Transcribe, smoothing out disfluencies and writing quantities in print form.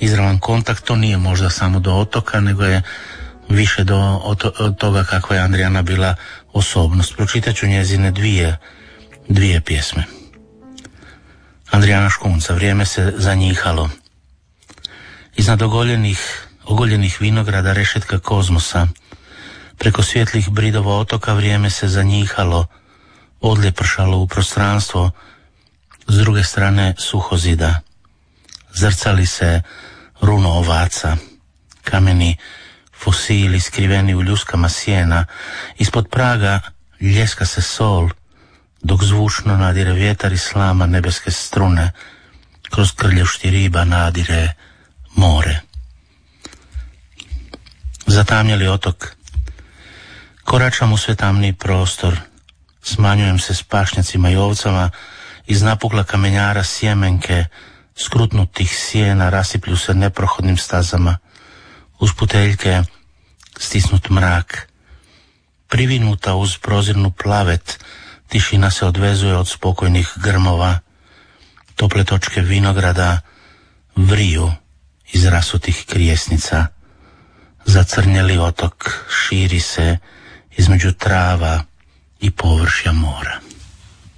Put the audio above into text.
izravan kontakt, to nije možda samo do otoka, nego je više od toga kako je Andrijana bila osobnost. Pročitat ću njezine dvije pjesme. Andrijana Škunca, Vrijeme se zanjihalo. Iznad ogoljenih vinograda rešetka kozmosa, preko svjetlih bridova otoka vrijeme se zanjihalo, odljepršalo u prostranstvo, s druge strane suhozida. Zrcali se runo ovaca, kameni fosili skriveni u ljuskama sjena, ispod praga ljeska se sol, dok zvučno nadire vjetar i slama nebeske strune, kroz krljevšti riba nadire more. Zatamnjeli otok, koračam u sve tamniji prostor, smanjujem se s pašnjacima i ovcama, iz napukla kamenjara sjemenke skrutnutih sjena rasiplju se neprohodnim stazama, uz puteljke stisnut mrak, privinuta uz prozirnu plavet, tišina se odvezuje od spokojnih grmova, tople točke vinograda vriju iz rasutih krijesnica, zacrnjeli otok širi se između trava i površja mora.